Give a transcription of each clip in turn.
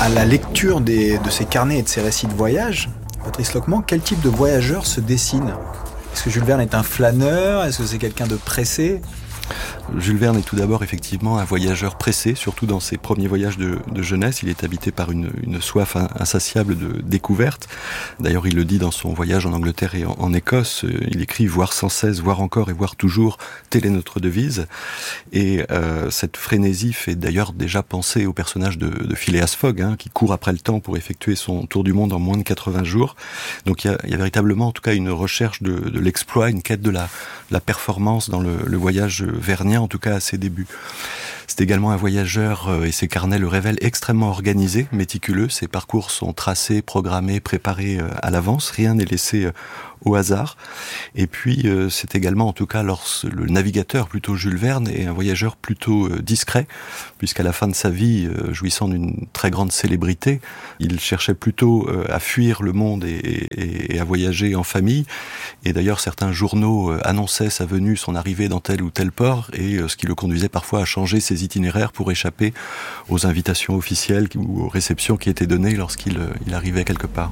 À la lecture de ces carnets et de ces récits de voyage, Patrice Lockman, quel type de voyageur se dessine ? Est-ce que Jules Verne est un flâneur ? Est-ce que c'est quelqu'un de pressé ? Jules Verne est tout d'abord effectivement un voyageur pressé, surtout dans ses premiers voyages de jeunesse. Il est habité par une soif insatiable de découverte. D'ailleurs, il le dit dans son voyage en Angleterre et en Écosse. Il écrit « Voir sans cesse, voir encore et voir toujours, telle est notre devise ». Et cette frénésie fait d'ailleurs déjà penser au personnage de Phileas Fogg, qui court après le temps pour effectuer son tour du monde en moins de 80 jours. Donc il y a véritablement en tout cas une recherche de l'exploit, une quête de la performance dans le voyage vernien, en tout cas à ses débuts. C'est également un voyageur, et ses carnets le révèlent, extrêmement organisé, méticuleux. Ses parcours sont tracés, programmés, préparés à l'avance. Rien n'est laissé au hasard. Et puis, c'est également, en tout cas, le navigateur, plutôt Jules Verne, est un voyageur plutôt discret, puisqu'à la fin de sa vie, jouissant d'une très grande célébrité, il cherchait plutôt à fuir le monde et à voyager en famille. Et d'ailleurs, certains journaux annonçaient sa venue, son arrivée dans tel ou tel port, et ce qui le conduisait parfois à changer ses itinéraires pour échapper aux invitations officielles ou aux réceptions qui étaient données lorsqu'il arrivait quelque part.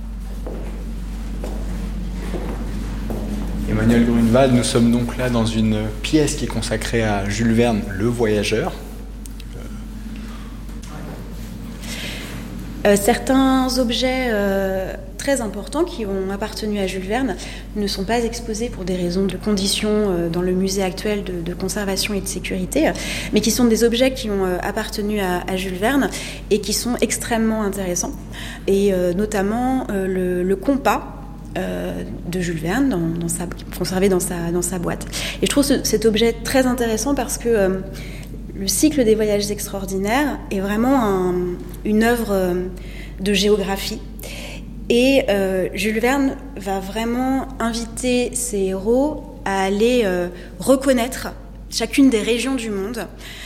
Emmanuel Grunewald, nous sommes donc là dans une pièce qui est consacrée à Jules Verne, le voyageur. Certains objets très importants qui ont appartenu à Jules Verne ne sont pas exposés pour des raisons de conditions dans le musée actuel de conservation et de sécurité, mais qui sont des objets qui ont appartenu à Jules Verne et qui sont extrêmement intéressants. Et notamment le compas de Jules Verne, conservé dans sa boîte. Et je trouve cet objet très intéressant parce que le cycle des voyages extraordinaires est vraiment une œuvre de géographie. Et Jules Verne va vraiment inviter ses héros à aller reconnaître chacune des régions du monde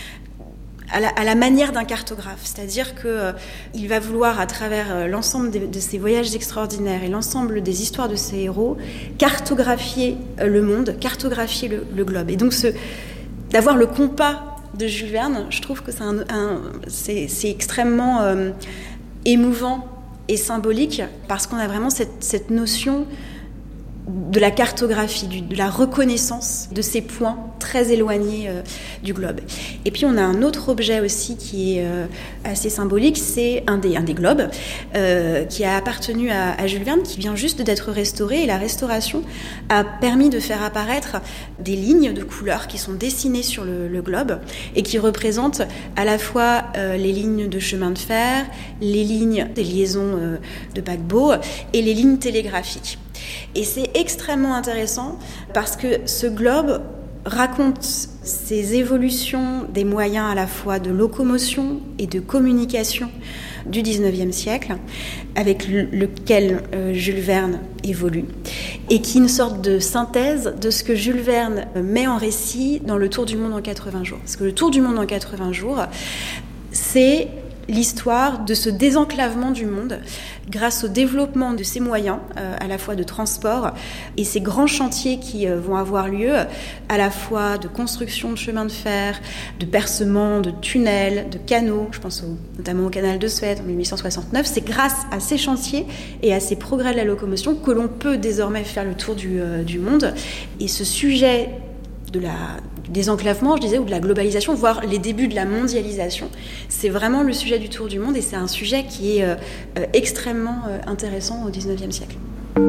à la manière d'un cartographe. C'est-à-dire qu'il va vouloir, à travers l'ensemble de ses voyages extraordinaires et l'ensemble des histoires de ses héros, cartographier le monde, cartographier le globe. Et donc d'avoir le compas de Jules Verne, je trouve que c'est extrêmement émouvant et symbolique, parce qu'on a vraiment cette notion de la cartographie, de la reconnaissance de ces points très éloignés du globe. Et puis on a un autre objet aussi qui est assez symbolique, c'est un des globes qui a appartenu à Jules Verne, qui vient juste d'être restauré, et la restauration a permis de faire apparaître des lignes de couleurs qui sont dessinées sur le globe et qui représentent à la fois les lignes de chemin de fer, les lignes des liaisons de paquebots et les lignes télégraphiques. Et c'est extrêmement intéressant parce que ce globe raconte ces évolutions des moyens à la fois de locomotion et de communication du XIXe siècle, avec lequel Jules Verne évolue, et qui est une sorte de synthèse de ce que Jules Verne met en récit dans le Tour du monde en 80 jours. Parce que le Tour du monde en 80 jours, c'est l'histoire de ce désenclavement du monde grâce au développement de ces moyens, à la fois de transport et ces grands chantiers qui vont avoir lieu, à la fois de construction de chemins de fer, de percement de tunnels, de canaux, je pense notamment au canal de Suez en 1869. C'est grâce à ces chantiers et à ces progrès de la locomotion que l'on peut désormais faire le tour du monde. Et ce sujet du désenclavement, je disais, ou de la globalisation, voire les débuts de la mondialisation, c'est vraiment le sujet du tour du monde, et c'est un sujet qui est extrêmement intéressant au XIXe siècle.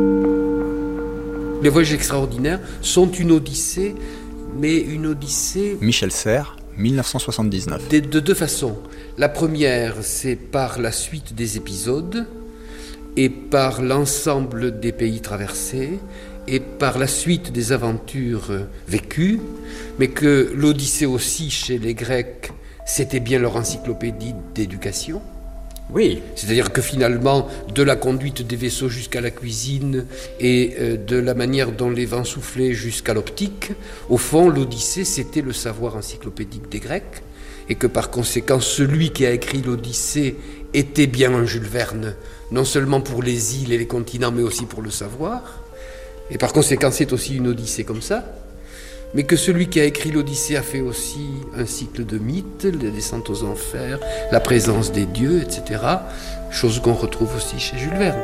Les voyages extraordinaires sont une odyssée, mais une odyssée... Michel Serres, 1979. De deux façons. La première, c'est par la suite des épisodes et par l'ensemble des pays traversés, et par la suite des aventures vécues, mais que l'Odyssée aussi, chez les Grecs, c'était bien leur encyclopédie d'éducation. Oui. C'est-à-dire que finalement, de la conduite des vaisseaux jusqu'à la cuisine et de la manière dont les vents soufflaient jusqu'à l'optique, au fond, l'Odyssée, c'était le savoir encyclopédique des Grecs, et que par conséquent, celui qui a écrit l'Odyssée était bien un Jules Verne, non seulement pour les îles et les continents, mais aussi pour le savoir. Et par conséquent, c'est aussi une odyssée comme ça. mais que celui qui a écrit l'Odyssée a fait aussi un cycle de mythes, la descente aux enfers, la présence des dieux, etc. Chose qu'on retrouve aussi chez Jules Verne.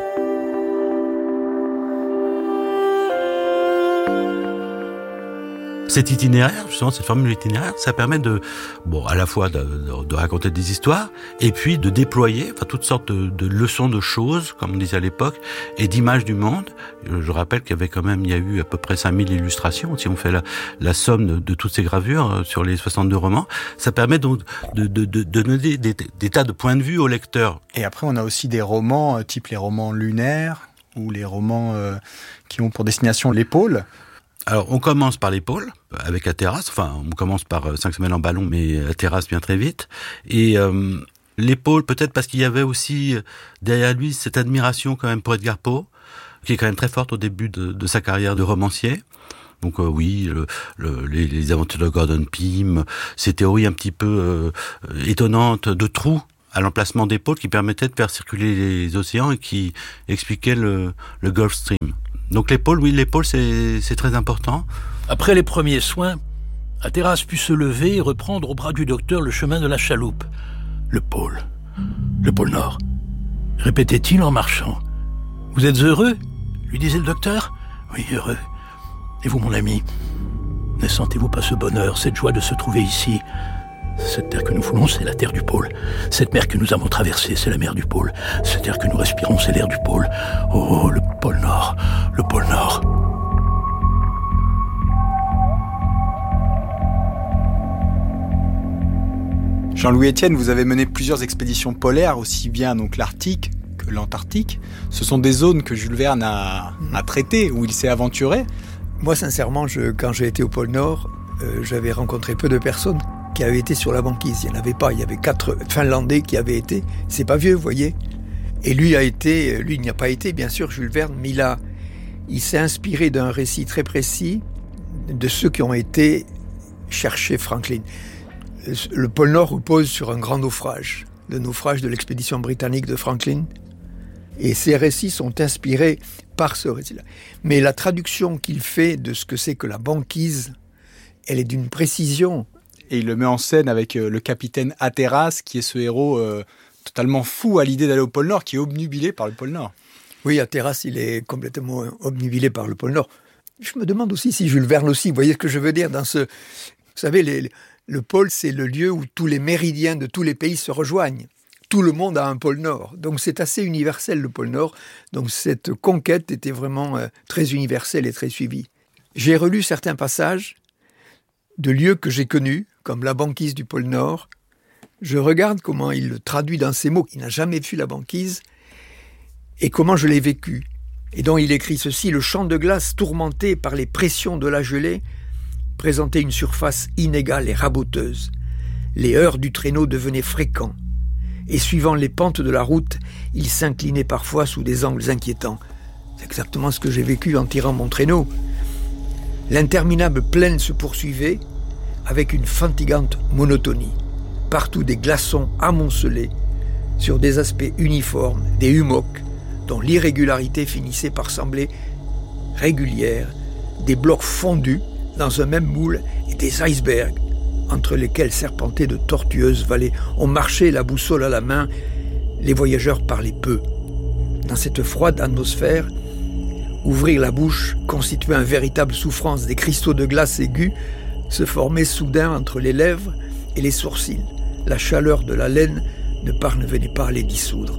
Cet itinéraire, justement, cette formule itinéraire, ça permet à la fois de raconter des histoires, et puis de déployer, toutes sortes de leçons de choses, comme on disait à l'époque, et d'images du monde. Je rappelle qu'il y a eu à peu près 5000 illustrations, si on fait la somme de toutes ces gravures sur les 62 romans. Ça permet donc de donner des tas de points de vue au lecteur. Et après, on a aussi des romans, type les romans lunaires, ou les romans qui ont pour destination les pôles. Alors, on commence par les pôles, avec la terrasse. On commence par 5 semaines en ballon, mais la terrasse vient très vite. Et les pôles, peut-être parce qu'il y avait aussi derrière lui cette admiration quand même pour Edgar Poe, qui est quand même très forte au début de sa carrière de romancier. Donc les aventures de Gordon Pym, ces théories un petit peu étonnantes de trous à l'emplacement des pôles qui permettaient de faire circuler les océans et qui expliquaient le Gulf Stream. Donc les pôles, c'est très important. Après les premiers soins, Hatteras put se lever et reprendre au bras du docteur le chemin de la chaloupe. Le pôle Nord, répétait-il en marchant. « Vous êtes heureux ?» lui disait le docteur. « Oui, heureux. Et vous, mon ami, ne sentez-vous pas ce bonheur, cette joie de se trouver ici ? Cette terre que nous foulons, c'est la terre du pôle. Cette mer que nous avons traversée, c'est la mer du pôle. Cette air que nous respirons, c'est l'air du pôle. Oh, le pôle Nord, le pôle Nord. » Jean-Louis Etienne, vous avez mené plusieurs expéditions polaires, aussi bien donc l'Arctique que l'Antarctique. Ce sont des zones que Jules Verne a traitées, où il s'est aventuré. Moi, sincèrement, quand j'ai été au pôle Nord, j'avais rencontré peu de personnes qui avaient été sur la banquise. Il n'y en avait pas. Il y avait 4 Finlandais qui avaient été. C'est pas vieux, vous voyez. Et lui, il n'y a pas été, bien sûr, Jules Verne, mais il s'est inspiré d'un récit très précis de ceux qui ont été chercher Franklin. Le pôle Nord repose sur un grand naufrage, le naufrage de l'expédition britannique de Franklin. Et ces récits sont inspirés par ce récit-là. Mais la traduction qu'il fait de ce que c'est que la banquise, elle est d'une précision. Et il le met en scène avec le capitaine Hatteras, qui est ce héros totalement fou à l'idée d'aller au pôle Nord, qui est obnubilé par le pôle Nord. Oui, Hatteras, il est complètement obnubilé par le pôle Nord. Je me demande aussi si Jules Verne aussi, vous voyez ce que je veux dire dans ce... Vous savez, le pôle, c'est le lieu où tous les méridiens de tous les pays se rejoignent. Tout le monde a un pôle Nord. Donc c'est assez universel, le pôle Nord. Donc cette conquête était vraiment très universelle et très suivie. J'ai relu certains passages de lieux que j'ai connus, comme la banquise du pôle Nord. Je regarde comment il le traduit dans ces mots. Il n'a jamais vu la banquise et comment je l'ai vécu. Et donc il écrit ceci: « Le champ de glace tourmenté par les pressions de la gelée présentait une surface inégale et raboteuse. Les heurts du traîneau devenaient fréquents. Et suivant les pentes de la route, il s'inclinait parfois sous des angles inquiétants. » C'est exactement ce que j'ai vécu en tirant mon traîneau. L'interminable plaine se poursuivait avec une fatigante monotonie. Partout des glaçons amoncelés sur des aspects uniformes, des hummocks dont l'irrégularité finissait par sembler régulière, des blocs fondus dans un même moule et des icebergs entre lesquels serpentaient de tortueuses vallées. On marchait la boussole à la main, les voyageurs parlaient peu. Dans cette froide atmosphère, ouvrir la bouche constituait une véritable souffrance. Des cristaux de glace aigus se formaient soudain entre les lèvres et les sourcils. La chaleur de la laine ne parvenait pas à les dissoudre.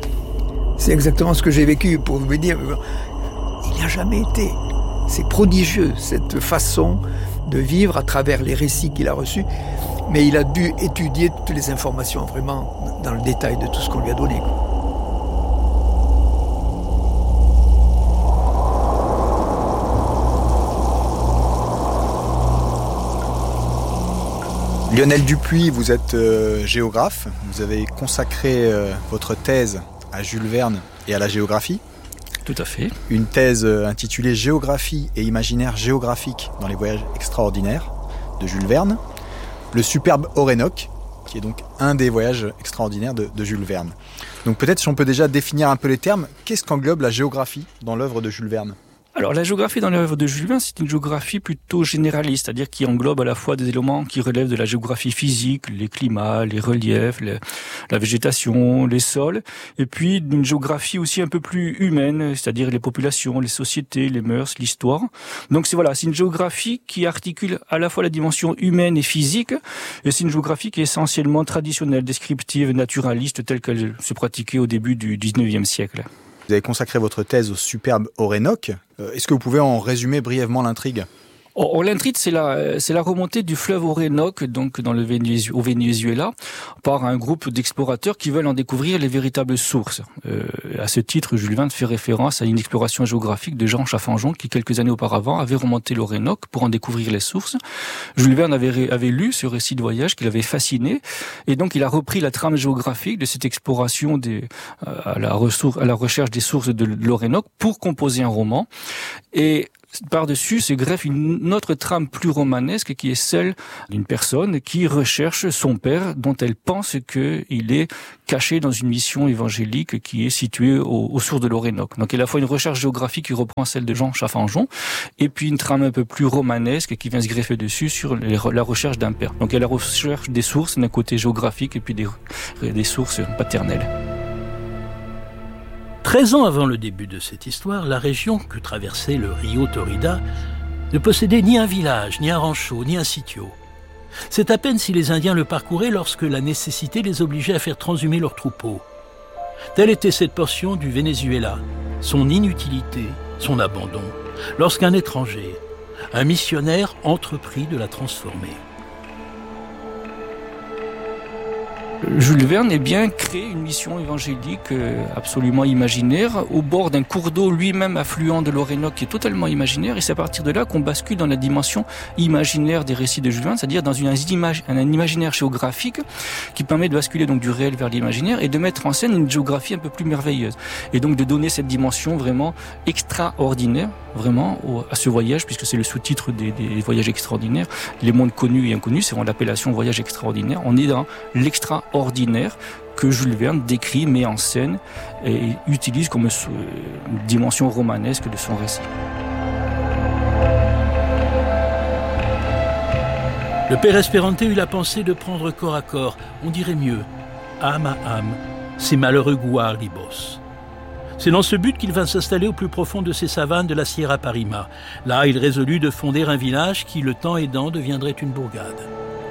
C'est exactement ce que j'ai vécu, pour vous dire, il n'y a jamais été. C'est prodigieux, cette façon de vivre à travers les récits qu'il a reçus, mais il a dû étudier toutes les informations vraiment dans le détail de tout ce qu'on lui a donné. Lionel Dupuis, vous êtes géographe, vous avez consacré votre thèse à Jules Verne et à la géographie. Tout à fait. Une thèse intitulée « Géographie et imaginaire géographique dans les voyages extraordinaires » de Jules Verne. Le superbe Orénoque, qui est donc un des voyages extraordinaires de Jules Verne. Donc peut-être si on peut déjà définir un peu les termes, qu'est-ce qu'englobe la géographie dans l'œuvre de Jules Verne ? Alors la géographie dans l'œuvre de Jules Verne, c'est une géographie plutôt généraliste, c'est-à-dire qui englobe à la fois des éléments qui relèvent de la géographie physique, les climats, les reliefs, la végétation, les sols, et puis une géographie aussi un peu plus humaine, c'est-à-dire les populations, les sociétés, les mœurs, l'histoire. Donc c'est une géographie qui articule à la fois la dimension humaine et physique, et c'est une géographie qui est essentiellement traditionnelle, descriptive, naturaliste, telle qu'elle se pratiquait au début du 19e siècle. Vous avez consacré votre thèse au superbe Orénoque. Est-ce que vous pouvez en résumer brièvement l'intrigue ? L'intrigue, c'est la remontée du fleuve Orénoque, donc au Venezuela, par un groupe d'explorateurs qui veulent en découvrir les véritables sources. À ce titre, Jules Verne fait référence à une exploration géographique de Jean Chaffanjon, qui quelques années auparavant avait remonté l'Orénoque pour en découvrir les sources. Jules Verne avait lu ce récit de voyage qui l'avait fasciné, et donc il a repris la trame géographique de cette exploration à la recherche des sources de l'Orénoque pour composer un roman. Et par-dessus se greffe une autre trame plus romanesque qui est celle d'une personne qui recherche son père dont elle pense qu'il est caché dans une mission évangélique qui est située aux sources de l'Orénoque. Donc il y a à la fois une recherche géographique qui reprend celle de Jean Chaffanjon et puis une trame un peu plus romanesque qui vient se greffer dessus sur la recherche d'un père. Donc il y a la recherche des sources d'un côté géographique et puis des sources paternelles. 13 ans avant le début de cette histoire, la région que traversait le Rio Torida ne possédait ni un village, ni un rancho, ni un sitio. C'est à peine si les Indiens le parcouraient lorsque la nécessité les obligeait à faire transhumer leurs troupeaux. Telle était cette portion du Venezuela, son inutilité, son abandon, lorsqu'un étranger, un missionnaire, entreprit de la transformer. Jules Verne crée une mission évangélique absolument imaginaire au bord d'un cours d'eau lui-même affluent de l'Orénoque qui est totalement imaginaire, et c'est à partir de là qu'on bascule dans la dimension imaginaire des récits de Jules Verne, c'est-à-dire dans un imaginaire géographique qui permet de basculer donc du réel vers l'imaginaire et de mettre en scène une géographie un peu plus merveilleuse et donc de donner cette dimension vraiment extraordinaire à ce voyage, puisque c'est le sous-titre des voyages extraordinaires, les mondes connus et inconnus, c'est l'appellation voyage extraordinaire. On est dans l'extraordinaire que Jules Verne décrit, met en scène et utilise comme une dimension romanesque de son récit. Le père Espérante eut la pensée de prendre corps à corps, on dirait mieux, âme à âme, ces malheureux gouards libos. C'est dans ce but qu'il vint s'installer au plus profond de ces savanes de la Sierra Parima. Là, il résolut de fonder un village qui, le temps aidant, deviendrait une bourgade.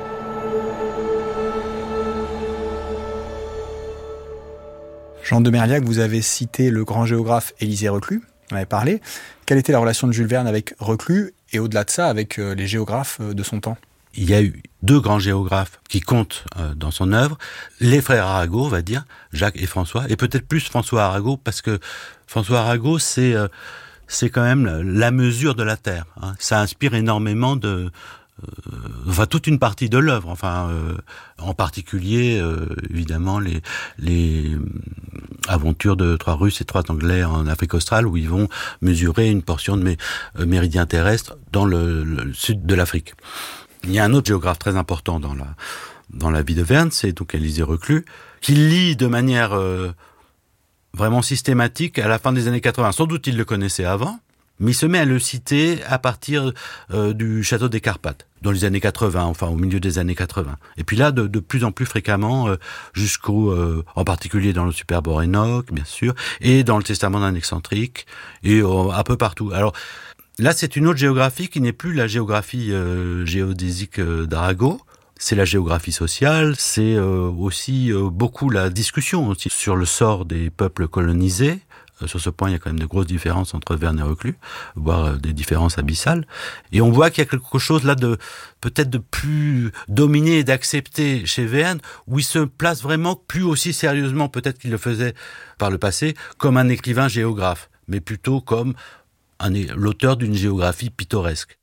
Jean de Merliac, vous avez cité le grand géographe Élisée Reclus, vous en avez parlé. Quelle était la relation de Jules Verne avec Reclus et au-delà de ça avec les géographes de son temps ? Il y a eu deux grands géographes qui comptent dans son œuvre, les frères Arago, on va dire, Jacques et François, et peut-être plus François Arago, parce que François Arago, c'est quand même la mesure de la Terre. Hein. Ça inspire énormément toute une partie de l'œuvre, en particulier, évidemment, les aventures de 3 Russes et 3 Anglais en Afrique australe, où ils vont mesurer une portion de méridien terrestre dans le sud de l'Afrique. Il y a un autre géographe très important dans la vie de Verne, c'est donc Élisée Reclus, qui lit de manière vraiment systématique à la fin des années 80. Sans doute il le connaissait avant, mais il se met à le citer à partir du château des Carpates, dans les années 80, au milieu des années 80. Et puis là, de plus en plus fréquemment, en particulier dans le superbe Orénoque, bien sûr, et dans le testament d'un excentrique, et un peu partout. Alors, là, c'est une autre géographie qui n'est plus la géographie géodésique d'Arago. C'est la géographie sociale, c'est aussi beaucoup la discussion aussi sur le sort des peuples colonisés. Sur ce point, il y a quand même de grosses différences entre Verne et Reclus, voire des différences abyssales. Et on voit qu'il y a quelque chose là peut-être de plus dominé et d'accepté chez Verne, où il se place vraiment plus aussi sérieusement, peut-être qu'il le faisait par le passé, comme un écrivain géographe, mais plutôt comme l'auteur d'une géographie pittoresque.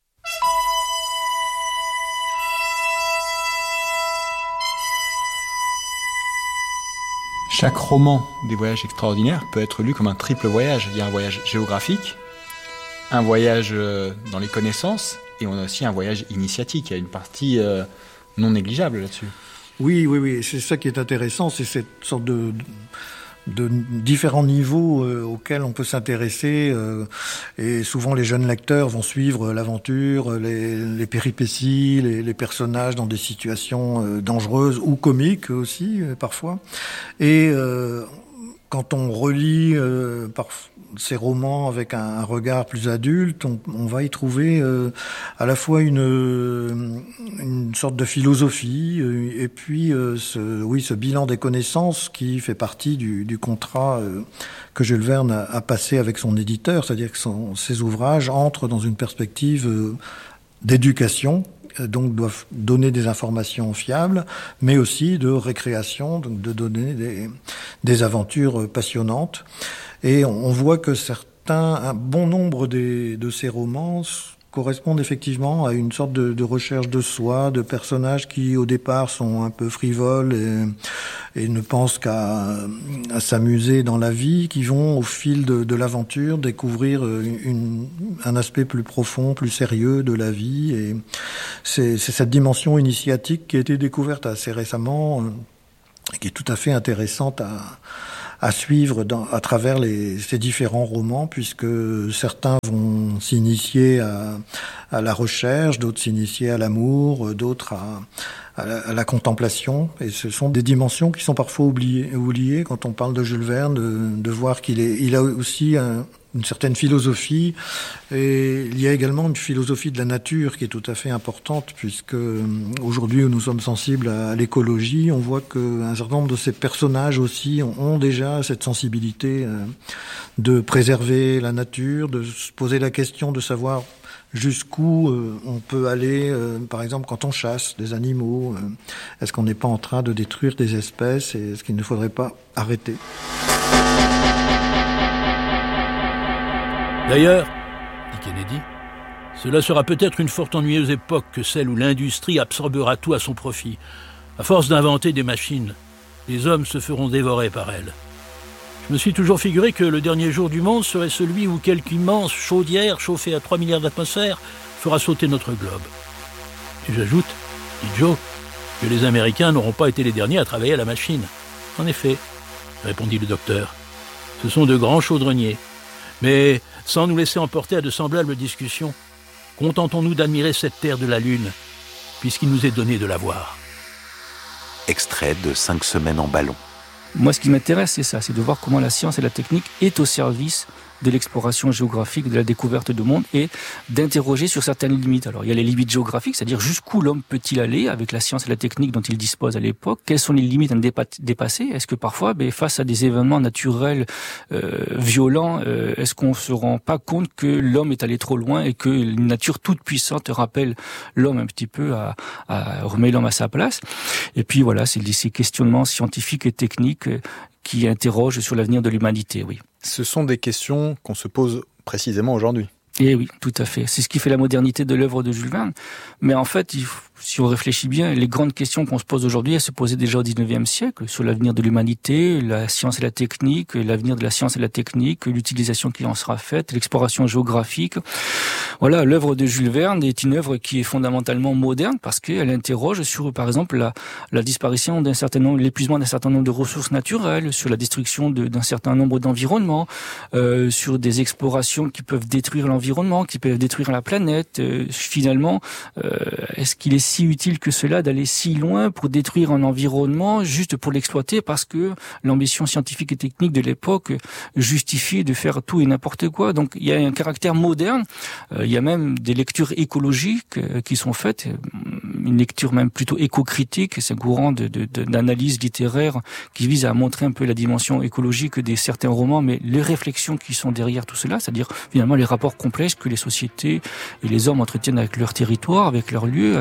Chaque roman des voyages extraordinaires peut être lu comme un triple voyage. Il y a un voyage géographique, un voyage dans les connaissances, et on a aussi un voyage initiatique. Il y a une partie non négligeable là-dessus. Oui, c'est ça qui est intéressant, c'est cette sorte de différents niveaux auxquels on peut s'intéresser, et souvent les jeunes lecteurs vont suivre l'aventure, les péripéties, les personnages dans des situations dangereuses ou comiques aussi parfois. Et quand on relit ces romans avec un regard plus adulte, on va y trouver à la fois une sorte de philosophie et puis ce bilan des connaissances qui fait partie du contrat que Jules Verne a passé avec son éditeur, c'est-à-dire que ses ouvrages entrent dans une perspective d'éducation, donc doivent donner des informations fiables, mais aussi de récréation, donc de donner des aventures passionnantes. Et on voit que un bon nombre de ces romans correspondent effectivement à une sorte de recherche de soi, de personnages qui au départ sont un peu frivoles et ne pensent qu'à s'amuser dans la vie, qui vont au fil de l'aventure découvrir un aspect plus profond, plus sérieux de la vie. Et c'est cette dimension initiatique qui a été découverte assez récemment, qui est tout à fait intéressante à suivre à travers ces différents romans, puisque certains vont s'initier à la recherche, d'autres s'initier à l'amour, d'autres à la contemplation. Et ce sont des dimensions qui sont parfois oubliées quand on parle de Jules Verne, de voir il a aussi une certaine philosophie, et il y a également une philosophie de la nature qui est tout à fait importante, puisque aujourd'hui où nous sommes sensibles à l'écologie, on voit qu'un certain nombre de ces personnages aussi ont déjà cette sensibilité de préserver la nature, de se poser la question de savoir jusqu'où on peut aller, par exemple quand on chasse des animaux, est-ce qu'on n'est pas en train de détruire des espèces, et est-ce qu'il ne faudrait pas arrêter ? D'ailleurs, dit Kennedy, cela sera peut-être une fort ennuyeuse époque que celle où l'industrie absorbera tout à son profit. À force d'inventer des machines, les hommes se feront dévorer par elles. Je me suis toujours figuré que le dernier jour du monde serait celui où quelque immense chaudière chauffée à 3 milliards d'atmosphères fera sauter notre globe. Et j'ajoute, dit Joe, que les Américains n'auront pas été les derniers à travailler à la machine. En effet, répondit le docteur, ce sont de grands chaudronniers. Mais sans nous laisser emporter à de semblables discussions, contentons-nous d'admirer cette terre de la Lune, puisqu'il nous est donné de la voir. Extrait de 5 semaines en ballon. Moi, ce qui m'intéresse, c'est ça, c'est de voir comment la science et la technique est au service de l'exploration géographique, de la découverte du monde, et d'interroger sur certaines limites. Alors, il y a les limites géographiques, c'est-à-dire jusqu'où l'homme peut-il aller avec la science et la technique dont il dispose à l'époque. Quelles sont les limites à dépasser? Est-ce que parfois, face à des événements naturels violents, est-ce qu'on se rend pas compte que l'homme est allé trop loin et que une nature toute puissante rappelle l'homme un petit peu remet l'homme à sa place? Et puis voilà, c'est ces questionnements scientifiques et techniques qui interrogent sur l'avenir de l'humanité, oui. Ce sont des questions qu'on se pose précisément aujourd'hui. Et oui, tout à fait. C'est ce qui fait la modernité de l'œuvre de Jules Verne. Mais en fait, si on réfléchit bien, les grandes questions qu'on se pose aujourd'hui, elles se posaient déjà au XIXe siècle, sur l'avenir de l'humanité, la science et la technique, l'avenir de la science et la technique, l'utilisation qui en sera faite, l'exploration géographique. Voilà, l'œuvre de Jules Verne est une œuvre qui est fondamentalement moderne parce qu'elle interroge sur, par exemple, la disparition l'épuisement d'un certain nombre de ressources naturelles, sur la destruction d'un certain nombre d'environnements, sur des explorations qui peuvent détruire l'environnement, qui peuvent détruire la planète. Finalement, est-ce qu'il est si utile que cela d'aller si loin pour détruire un environnement juste pour l'exploiter parce que l'ambition scientifique et technique de l'époque justifie de faire tout et n'importe quoi? Donc il y a un caractère moderne, il y a même des lectures écologiques qui sont faites, une lecture même plutôt éco-critique, c'est un courant d'analyse littéraire qui vise à montrer un peu la dimension écologique de certains romans, mais les réflexions qui sont derrière tout cela, c'est-à-dire finalement les rapports complexes que les sociétés et les hommes entretiennent avec leur territoire, avec leur lieu,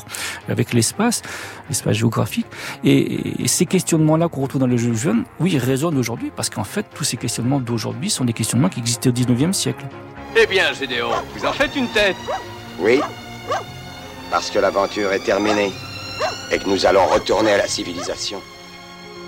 avec l'espace géographique. Et ces questionnements-là qu'on retrouve dans le Jules Verne, oui, résonnent aujourd'hui, parce qu'en fait, tous ces questionnements d'aujourd'hui sont des questionnements qui existaient au XIXe siècle. Eh bien, Gédéon, vous en faites une tête. Oui, parce que l'aventure est terminée et que nous allons retourner à la civilisation.